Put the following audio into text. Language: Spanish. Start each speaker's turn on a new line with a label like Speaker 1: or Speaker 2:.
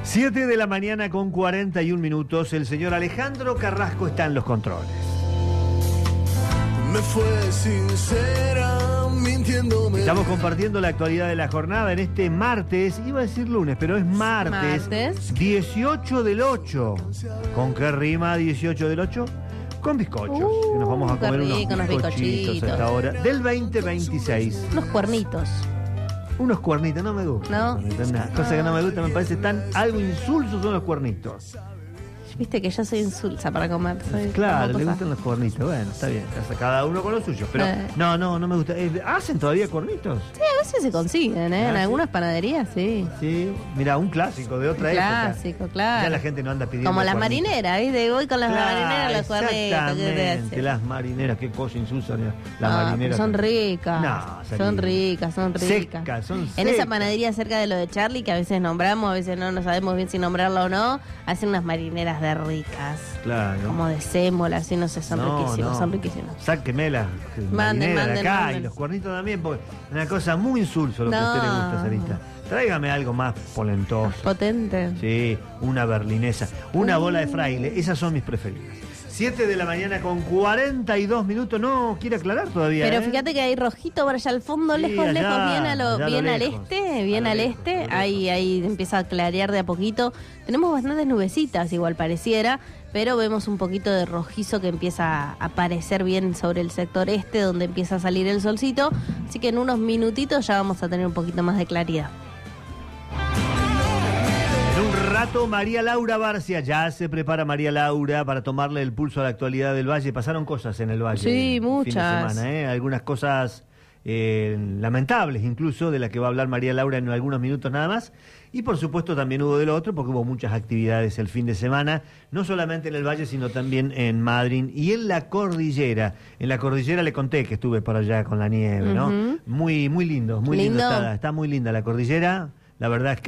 Speaker 1: 7 de la mañana con 41 minutos. El señor Alejandro Carrasco está en los controles.
Speaker 2: Me fue sincera, mintiéndome.
Speaker 1: Estamos compartiendo la actualidad de la jornada en este martes, iba a decir lunes, pero es martes. 18 del 8. ¿Con qué rima 18 del 8? Con bizcochos. Que nos vamos a comer unos bizcochitos a esta hora. Del 2026.
Speaker 3: Unos cuernitos.
Speaker 1: Unos cuernitos, no me gusta.
Speaker 3: ¿No?
Speaker 1: Una cosa que no me gusta, me parece tan algo insulso son los cuernitos.
Speaker 3: Viste que yo soy insulsa para comer.
Speaker 1: Claro, le gustan los cuernitos. Bueno, está bien. Cada uno con lo suyo. Pero no me gusta. ¿Hacen todavía cuernitos?
Speaker 3: Sí, a veces se consiguen, ¿eh? En algunas panaderías, sí.
Speaker 1: Sí, mira, un clásico de otra época.
Speaker 3: Clásico, claro.
Speaker 1: Ya la gente no anda pidiendo.
Speaker 3: Como las
Speaker 1: cuernitos.
Speaker 3: marineras, ¿viste? Voy con las marineras, los cuernitos.
Speaker 1: Exactamente, las marineras, qué cosa insulsa. Las marineras.
Speaker 3: Son ricas.
Speaker 1: No,
Speaker 3: son ricas.
Speaker 1: Secas, son
Speaker 3: En
Speaker 1: secas.
Speaker 3: esa panadería cerca de lo de Charlie, que a veces nombramos, a veces no sabemos bien si nombrarla o no, hacen unas marineras de ricas.
Speaker 1: Claro.
Speaker 3: Como de sémola, así, no sé, son riquísimas, son riquísimas.
Speaker 1: Sáquemela.
Speaker 3: Manden,
Speaker 1: acá. Y los cuernitos también, porque es una cosa muy insulso lo que a usted le gusta, Sarita. Tráigame algo más polentoso.
Speaker 3: Potente.
Speaker 1: Sí, una berlinesa, una bola de fraile, esas son mis preferidas. 7 de la mañana con 42 minutos, no quiere aclarar todavía.
Speaker 3: Pero fíjate que hay rojito por allá al fondo,
Speaker 1: Sí,
Speaker 3: lejos,
Speaker 1: allá,
Speaker 3: bien al este. Ahí empieza a clarear de a poquito. Tenemos bastantes nubecitas, igual pareciera, pero vemos un poquito de rojizo que empieza a aparecer bien sobre el sector este, donde empieza a salir el solcito. Así que en unos minutitos ya vamos a tener un poquito más de claridad.
Speaker 1: En un rato, María Laura Barcia, ya se prepara María Laura para tomarle el pulso a la actualidad del Valle. Pasaron cosas en el Valle.
Speaker 3: Sí, muchas.
Speaker 1: Fin de semana, algunas cosas lamentables incluso, de las que va a hablar María Laura en algunos minutos nada más. Y por supuesto también hubo del otro, porque hubo muchas actividades el fin de semana, no solamente en el Valle, sino también en Madryn y en la cordillera. En la cordillera le conté que estuve por allá con la nieve, ¿no? Muy lindo, muy lindo. Está muy linda la cordillera. La verdad es que